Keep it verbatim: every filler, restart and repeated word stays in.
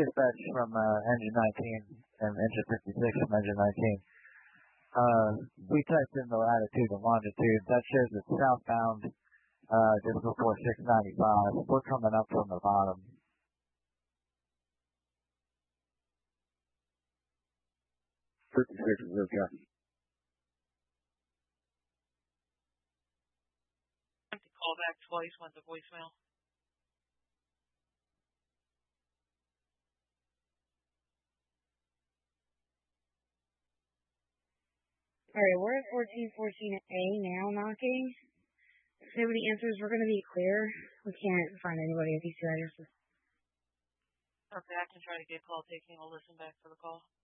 dispatch from uh, engine nineteen and engine fifty-six from engine nineteen. Uh, we typed in the latitude and longitude. That shows it's southbound, uh, just before six ninety-five. We're coming up from the bottom. fifty-six is okay. Call back twice, went to voicemail. Alright, we're at fourteen fourteen A now knocking. If nobody answers, we're going to be clear. We can't find anybody at these two addresses. Okay, I can try to get a call taking. I'll listen back for the call.